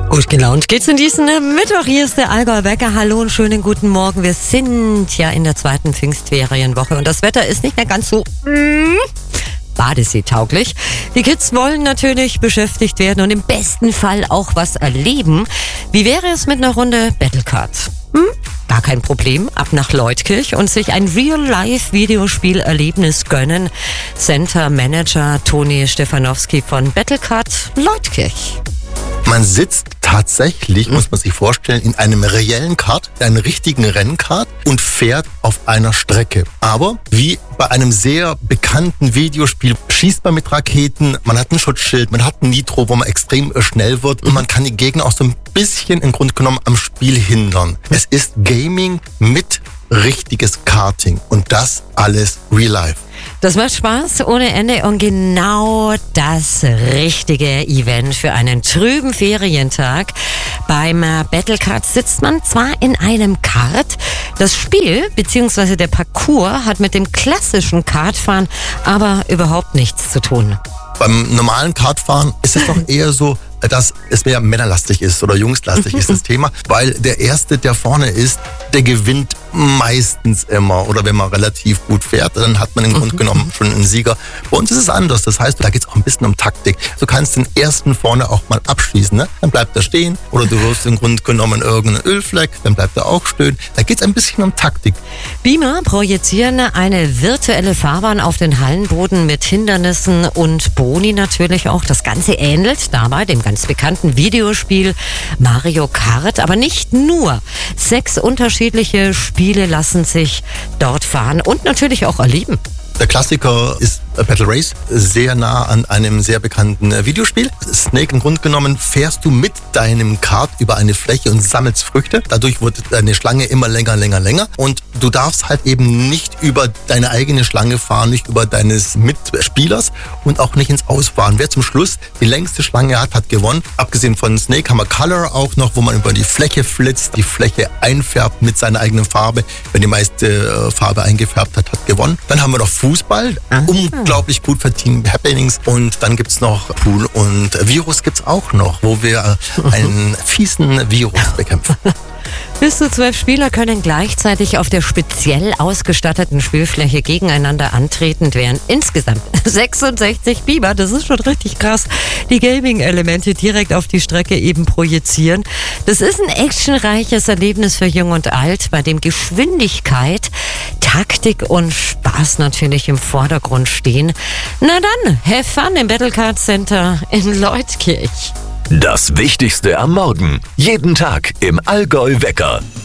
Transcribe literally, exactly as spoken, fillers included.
Gut gelaunt geht's in diesen Mittwoch. Hier ist der Allgäu Wecker. Hallo und schönen guten Morgen. Wir sind ja in der zweiten Pfingstferienwoche und das Wetter ist nicht mehr ganz so mm, Badesee-tauglich. Die Kids wollen natürlich beschäftigt werden und im besten Fall auch was erleben. Wie wäre es mit einer Runde Battlecard? Hm? Gar kein Problem. Ab nach Leutkirch und sich ein Real-Life-Videospiel-Erlebnis gönnen. Center Manager Toni Stefanowski von Battlecard Leutkirch. Man sitzt tatsächlich, mhm. muss man sich vorstellen, in einem reellen Kart, in einem richtigen Rennkart und fährt auf einer Strecke. Aber wie bei einem sehr bekannten Videospiel schießt man mit Raketen, man hat ein Schutzschild, man hat ein Nitro, wo man extrem schnell wird und man kann die Gegner auch so ein bisschen im Grunde genommen am Spiel hindern. Es ist Gaming mit richtiges Karting und das alles real life. Das macht Spaß ohne Ende und genau das richtige Event für einen trüben Ferientag. Beim Battlecard sitzt man zwar in einem Kart, das Spiel bzw. der Parcours hat mit dem klassischen Kartfahren aber überhaupt nichts zu tun. Beim normalen Kartfahren ist es doch eher so, dass es mehr männerlastig ist oder jungslastig ist das Thema, weil der Erste, der vorne ist, der gewinnt meistens immer. Oder wenn man relativ gut fährt, dann hat man im Grunde genommen schon einen Sieger. Bei uns ist es anders, das heißt, da geht es auch ein bisschen um Taktik. Du kannst den Ersten vorne auch mal abschießen, ne? Dann bleibt er stehen oder du wirst im Grunde genommen irgendeinen Ölfleck, dann bleibt er auch stehen. Da geht es ein bisschen um Taktik. Beamer projizieren eine virtuelle Fahrbahn auf den Hallenboden mit Hindernissen und Boni natürlich auch. Das Ganze ähnelt dabei dem ganz bekannten Videospiel Mario Kart, aber nicht nur. Sechs unterschiedliche Spiele lassen sich dort fahren und natürlich auch erleben. Der Klassiker ist Battle Race, sehr nah an einem sehr bekannten Videospiel. Snake, im Grunde genommen fährst du mit deinem Kart über eine Fläche und sammelst Früchte. Dadurch wird deine Schlange immer länger, länger, länger. Und du darfst halt eben nicht über deine eigene Schlange fahren, nicht über deines Mitspielers und auch nicht ins Ausfahren. Wer zum Schluss die längste Schlange hat, hat gewonnen. Abgesehen von Snake haben wir Color auch noch, wo man über die Fläche flitzt, die Fläche einfärbt mit seiner eigenen Farbe. Wer die meiste Farbe eingefärbt hat, hat gewonnen. Dann haben wir noch Fußball, ah. unglaublich gut verdiente Happenings und dann gibt's noch Pool und Virus gibt's auch noch, wo wir einen fiesen Virus bekämpfen. Bis zu zwölf Spieler können gleichzeitig auf der speziell ausgestatteten Spielfläche gegeneinander antreten, während insgesamt sechsundsechzig Beamer, das ist schon richtig krass, die Gaming-Elemente direkt auf die Strecke eben projizieren. Das ist ein actionreiches Erlebnis für Jung und Alt, bei dem Geschwindigkeit, Taktik und Spaß natürlich im Vordergrund stehen. Na dann, have fun im Battlecard Center in Leutkirch. Das Wichtigste am Morgen. Jeden Tag im Allgäu Wecker.